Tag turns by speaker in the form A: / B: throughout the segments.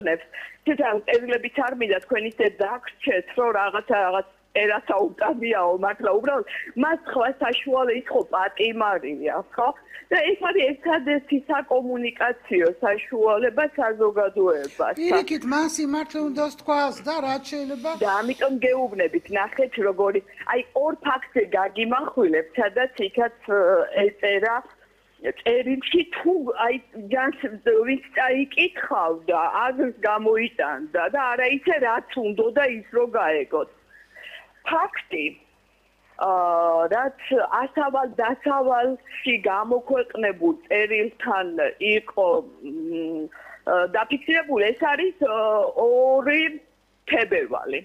A: თვითონ წერილებით არ მინდა თქვენ ისე დაგრჩეთ, რომ რაღაც ერათა უტანიაო, მაგრამ უბრალოდ მას სხვა საშუალო ის ხო პატიმარია, ხო? და ეს არის ერთადერთი საკომუნიკაციო საშუალება საზოგადოებას.
B: პირიქით, მას იმართლე უნდა თქვას და რაც შეიძლება
A: და ამიტომ გეუბნებით, ნახეთ როგორი, აი ორ ფაქტზე გაგიმახვილებთ, სადაც იქაც ეწერა წერილში თუ აი ჯანს ვინც წაიკითხავდა, აზრს გამოიტანდა და არა ისე რაც უნდოდა ის რო გაეგოთ. ფაქტი რაც ასავალ-დასავალში გამოქვეყნებულ წერილთან იყო დაფიქსირებული, ეს არის 2 თებერვალი.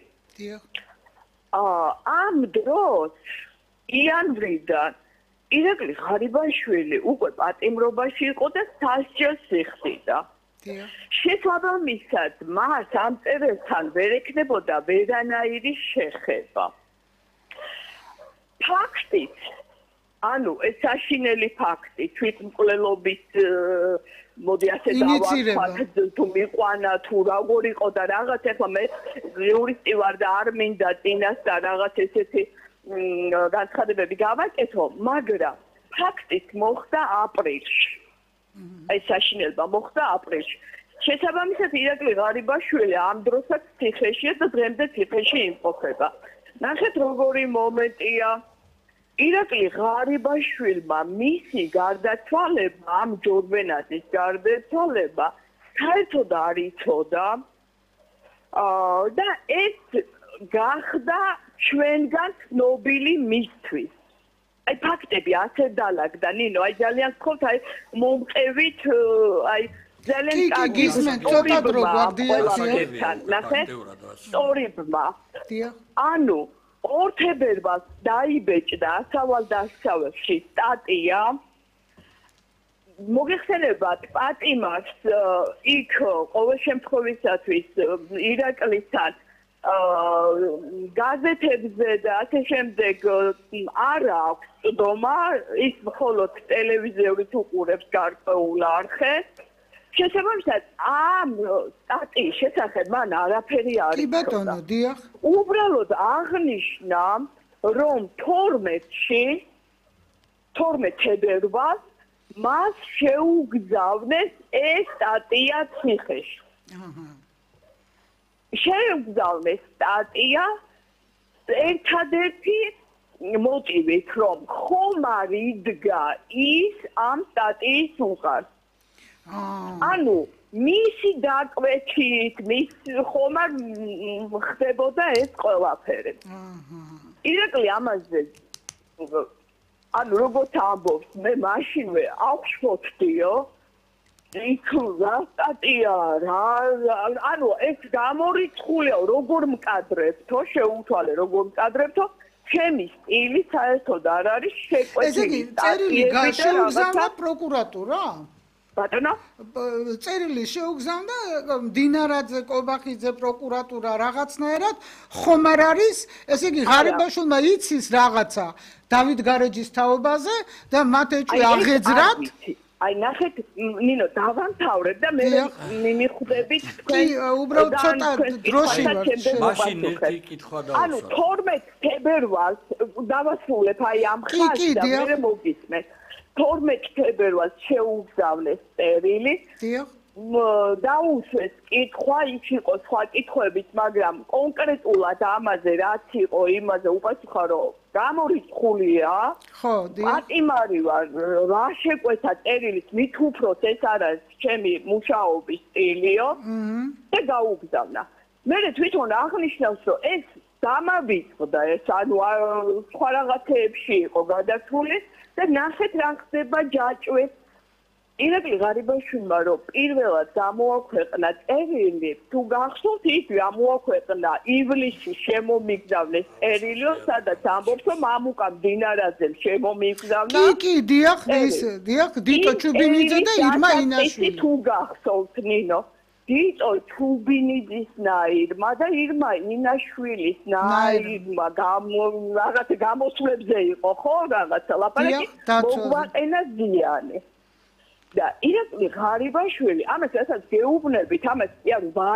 A: ამ დროს იანვრიდან ირაკლი ღარიბაშვილი უკვე პატიმრობაში იყო და სასჯელს იხდიდა. შესაბამისად, მას ამ წერილთან ვერ ექნებოდა ვერანაირი შეხება. ფაქტით, ანუ ეს საშინელი ფაქტი, თვითმკვლელობის მოდი ასე დავარქვათ, თუ მიყვანა, თუ როგორ იყო და რაღაც, ეხლა მე იურისტი ვარ და არ მინდა წინასწარ რაღაც ესეთი განცხადებები გავაკეთო, მაგრამ ფაქტით მოხდა აპრილში. ეს საშინელება მოხდა აპრილში. შესაბამისად, ირაკლი ღარიბაშვილი ამ დროსაც ციხეშია და დღემდე ციხეში იმყოფება. ნახეთ როგორი მომენტია. ირაკლი ღარიბაშვილმა მისი გარდაცვალება, ამ ჯორბენაძის გარდაცვალება საერთოდ არ იცოდა. და ეს გახდა ჩვენგან ცნობილი მისთვის. აი ფაქტები ასე დალაგდა, ნინო, აი ძალიან გქონთ, აი მომყევით, აი ძალიან კარგი
B: ცოტა დრო
A: გვაგდია. ნახეთ, სწორიბმა. ანუ 2 თებერვალს დაიბეჭდა ასავალ-დასავალში სტატია. მოგეხსენებათ, პატიმარს იქ ყოველ შემთხვევისათვის ირაკლისთან გაზეთებზე და ასე შემდეგ არ აქვს წვდომა, ის მხოლოდ ტელევიზიით უყურებს გარკვეულ არხებს. შესაბამისად, ამ სტატიის შესახებ მან არაფერი არ იცოდა.
B: კი ბატონო, დიახ.
A: უბრალოდ აღნიშნა, რომ 12 თებერვალს მას შეუგზავნეს ეს სტატია ციხეში. შეუგზავნეს სტატია ერთადერთი მოტივით, რომ ხომ არ იდგა ის ამ სტატიის უყარს. ანუ მისი დაკვეთით, მის ხომ არ ხდებოდა ეს ყველაფერი. ირაკლი ამაზე ანუ როგორც ამბობს, მე მაშინვე აღვშფოთდიო, იქ რა სტატია რა, ანუ ეს გამორიცხულია, როგორ მკადრებთო, შეუთვალე როგორ მკადრებთო, ჩემი სტილი საერთოდ არ არის შეკვეთილი.
B: ესე იგი, წერილი შეუგზავნა პროკურატურა?
A: ბატონო?
B: წერილი შეუგზავნა დინარაძე, კობახიძე, პროკურატურა რაღაცნაირად, ხომ არ არის, ესე იგი, ღარიბაშვილმა იცის რაღაცა დავით გარეჯის თაობაზე და მათ ეჭვი აღეძრათ?
A: აი ნახეთ, ნინო, დავამთავრებ და მე მიმიხვდებით თქვენ.
B: კი, უბრალოდ ცოტა დროში ვარ.
C: მაშინ ერთი კითხვა დავუსვა.
A: ანუ 12 თებერვალს დავასრულებ აი ამ ხაზს და მე მოგისმენთ. 12 თებერვალს შეუგზავნეს წერილი.
B: დიახ.
A: დაუშვეს კითხვა, იქ იყო სხვა კითხვებიც, მაგრამ კონკრეტულად ამაზე რაც იყო, იმაზე უპასუხა, რომ გამორიცხულია.
B: ხო, დიახ.
A: პატიმარი ვარ, რა შეკვეთა წერილის, მით უფროს ეს არის ჩემი მუშაობის სტილიო და გაუგზავნა. მე თვითონ აღნიშნავს, რომ ეს გამავიწყდა, ეს ანუ სხვა რაღაცეებში იყო გადასული და ნახეთ რა ხდება ჯაჭვეს. ირაკლი ღარიბაშვილმა რომ პირველად გამოაქვეყნა წერილი, თუ გახსოვთ, ის გამოაქვეყნა ივლისში შემომიგზავნეს წერილიო, სადაც ამბობს, რომ მამუკა დინარაძემ შემომიგზავნა.
B: კი, დიახ, დიახ, დიტო ჩუბინიძე და ირმა ინაშვილი.
A: თუ გახსოვთ, ნინო, დიტო ჩუბინიძის ნაირმა და ირმა ინაშვილის ნაირმა რაღაცა გამოსვლებზე იყო, ხო, რაღაცა ლაპარაკი მოგვაყენა ზიანი. და ირაკლი ღარიბაშვილი, ამას რასაც გეუბნებით, ამას კი არ